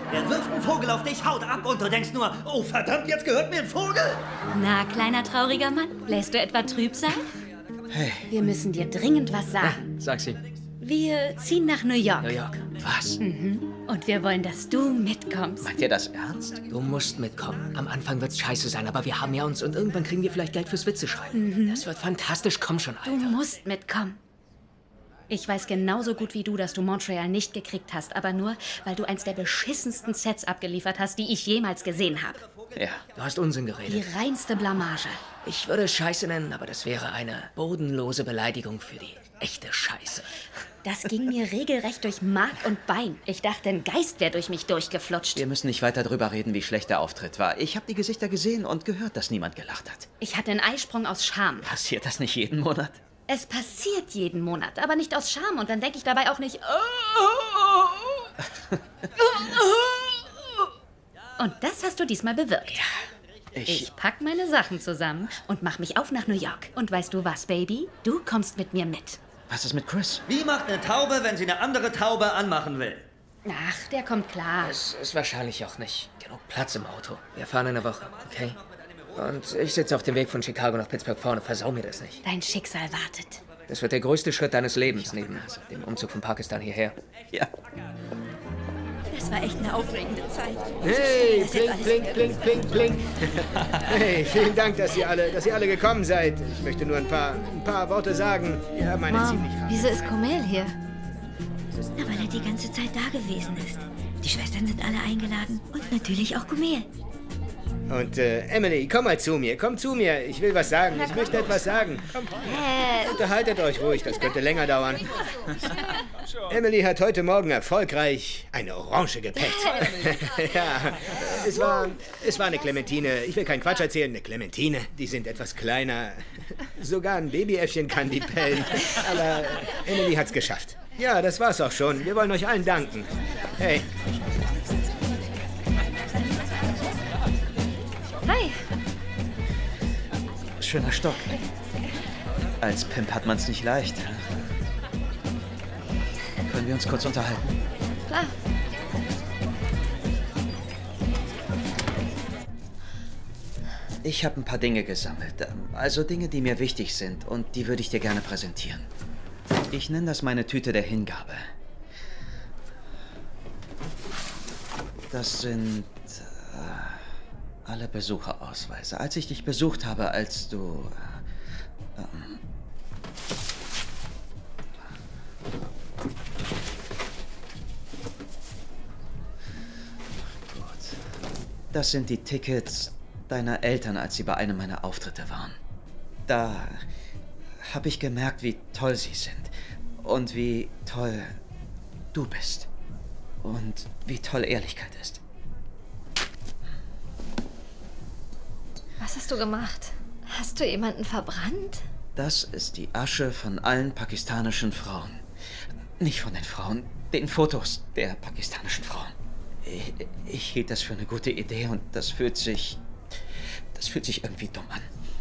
Er wirft einen Vogel auf dich, haut ab und du denkst nur, oh verdammt, jetzt gehört mir ein Vogel. Na, kleiner trauriger Mann, lässt du etwa trüb sein? Hey. Wir müssen dir dringend was sagen. Sag sie. Wir ziehen nach New York. New York. Was? Und wir wollen, dass du mitkommst. Meint ihr das ernst? Du musst mitkommen. Am Anfang wird's scheiße sein, aber wir haben ja uns und irgendwann kriegen wir vielleicht Geld fürs Witze schreiben. Das wird fantastisch. Komm schon, Alter. Du musst mitkommen. Ich weiß genauso gut wie du, dass du Montreal nicht gekriegt hast, aber nur, weil du eins der beschissensten Sets abgeliefert hast, die ich jemals gesehen habe. Ja, du hast Unsinn Die geredet. reinste Blamage. Ich würde es Scheiße nennen, aber das wäre eine bodenlose Beleidigung für die echte Scheiße. Das ging mir regelrecht durch Mark und Bein. Ich dachte, ein Geist wäre durch mich durchgeflutscht. Wir müssen nicht weiter drüber reden, wie schlecht der Auftritt war. Ich habe die Gesichter gesehen und gehört, dass niemand gelacht hat. Ich hatte einen Eisprung aus Scham. Passiert das nicht jeden Monat? Es passiert jeden Monat, aber nicht aus Scham. Und dann denke ich dabei auch nicht... Und das hast du diesmal bewirkt. Ich pack meine Sachen zusammen und mach mich auf nach New York. Und weißt du was, Baby? Du kommst mit mir mit. Was ist mit Chris? Wie macht eine Taube, wenn sie eine andere Taube anmachen will? Ach, der kommt klar. Es ist wahrscheinlich auch nicht genug Platz im Auto. Wir fahren eine Woche, okay? Und ich sitze auf dem Weg von Chicago nach Pittsburgh vorne. Versau mir das nicht. Dein Schicksal wartet. Das wird der größte Schritt deines Lebens neben dem Umzug von Pakistan hierher. Ja. Das war echt eine aufregende Zeit. Hey, blink, blink, blink, blink, blink. Hey, vielen Dank, dass ihr alle gekommen seid. Ich möchte nur ein paar Worte sagen. Wir haben eine ziemlich harte Wieso ist Kumail hier? Na, weil er die ganze Zeit da gewesen ist. Die Schwestern sind alle eingeladen und natürlich auch Kumail. Und Emily, komm mal zu mir. Komm zu mir. Ich will was sagen. Ich möchte etwas sagen. Komm. Unterhaltet euch ruhig. Das könnte länger dauern. Emily hat heute Morgen erfolgreich eine Orange gepackt. Ja, es war eine Clementine. Ich will keinen Quatsch erzählen. Eine Clementine. Die sind etwas kleiner. Sogar ein Babyäffchen kann die pellen. Aber Emily hat's geschafft. Ja, das war's auch schon. Wir wollen euch allen danken. Hey. Hi. Schöner Stock. Als Pimp hat man's nicht leicht. Können wir uns kurz unterhalten? Klar. Ich habe ein paar Dinge gesammelt. Also Dinge, die mir wichtig sind und die würde ich dir gerne präsentieren. Ich nenne das meine Tüte der Hingabe. Das sind alle Besucherausweise. Als ich dich besucht habe, als du... Gut. Das sind die Tickets deiner Eltern, als sie bei einem meiner Auftritte waren. Da habe ich gemerkt, wie toll sie sind. Und wie toll du bist. Und wie toll Ehrlichkeit ist. Was hast du gemacht? Hast du jemanden verbrannt? Das ist die Asche von allen pakistanischen Frauen. Nicht von den Frauen, den Fotos der pakistanischen Frauen. Ich hielt das für eine gute Idee und das fühlt sich irgendwie dumm an.